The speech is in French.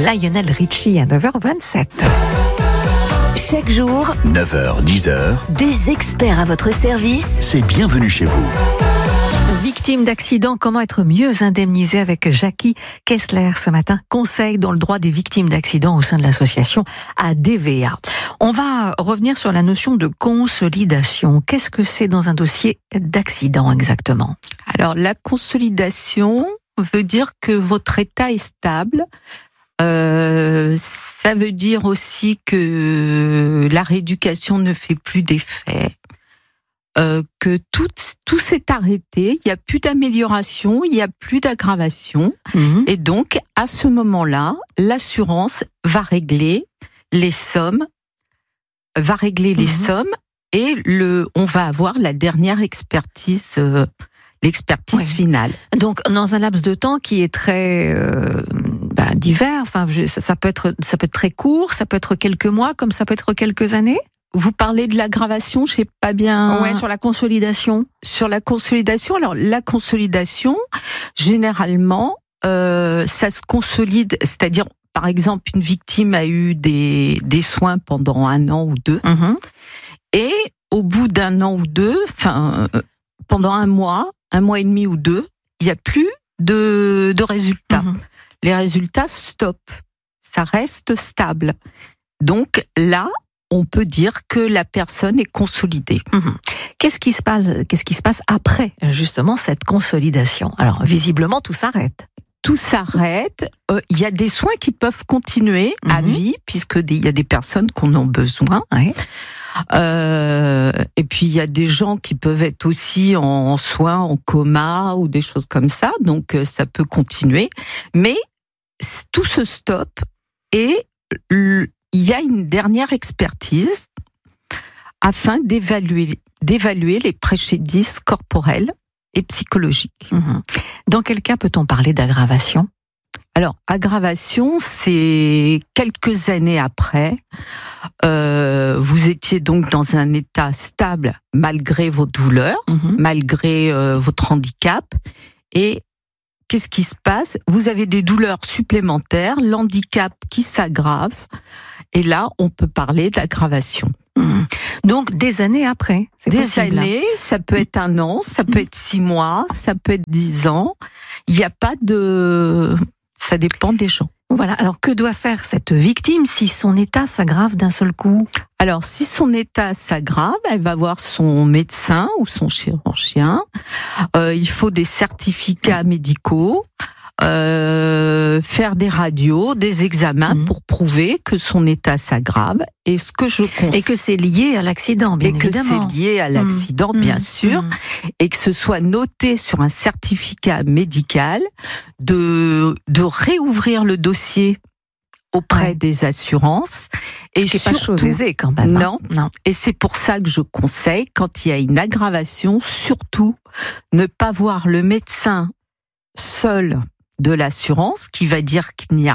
Lionel Richie à 9h27. Chaque jour, 9h-10h, des experts à votre service. c'est bienvenue chez vous. Victime d'accident, comment être mieux indemnisé avec Jackie Kessler ce matin. Conseil dans le droit des victimes d'accident au sein de l'association ADVA. On va revenir sur la notion de consolidation. Qu'est-ce que c'est dans un dossier d'accident exactement ? Alors, la consolidation veut dire que votre état est stable. Ça veut dire aussi que la rééducation ne fait plus d'effet. Que tout s'est arrêté, il n'y a plus d'amélioration, il n'y a plus d'aggravation. Et donc, à ce moment-là, l'assurance va régler les sommes, et on va avoir la dernière expertise, l'expertise finale. Donc, dans un laps de temps qui est très divers, enfin, ça peut être très court, ça peut être quelques mois, comme ça peut être quelques années. Vous parlez de l'aggravation, je sais pas bien. Ouais, sur la consolidation. Sur la consolidation, alors la consolidation, généralement, ça se consolide, c'est-à-dire, par exemple, une victime a eu des soins pendant 1 an ou 2, et au bout d'1 an ou 2, pendant 1 mois et demi ou 2, il n'y a plus de résultats. Les résultats stoppent, ça reste stable. Donc là, on peut dire que la personne est consolidée. Qu'est-ce qui se passe après, justement, cette consolidation ? Alors, visiblement, tout s'arrête. Tout s'arrête. Il y a des soins qui peuvent continuer à vie, puisqu'il y a des personnes qui en ont besoin. Ouais. Et puis, il y a des gens qui peuvent être aussi en soins, en coma, ou des choses comme ça. Donc, ça peut continuer. Mais tout se stoppe et il y a une dernière expertise afin d'évaluer les préjudices corporels et psychologiques. Dans quel cas peut-on parler d'aggravation ? Alors, aggravation, c'est quelques années après. Vous étiez donc dans un état stable malgré vos douleurs, malgré votre handicap. Et qu'est-ce qui se passe ? Vous avez des douleurs supplémentaires, l'handicap qui s'aggrave. Et là, on peut parler d'aggravation. Donc, des années après, c'est possible. Des années, ça peut être 1 an, ça peut être 6 mois, ça peut être 10 ans. Il n'y a pas de... Ça dépend des gens. Voilà, alors que doit faire cette victime si son état s'aggrave d'un seul coup ? Alors, si son état s'aggrave, elle va voir son médecin ou son chirurgien. Il faut des certificats médicaux. Faire des radios, des examens pour prouver que son état s'aggrave. Et ce que je conseille, et que c'est lié à l'accident, bien évidemment. Et que c'est lié à l'accident, bien sûr. Et que ce soit noté sur un certificat médical, de réouvrir le dossier auprès des assurances. Et ce qui n'est pas chose aisée quand même. Non. Et c'est pour ça que je conseille, quand il y a une aggravation, surtout ne pas voir le médecin seul de l'assurance qui va dire qu'il n'y a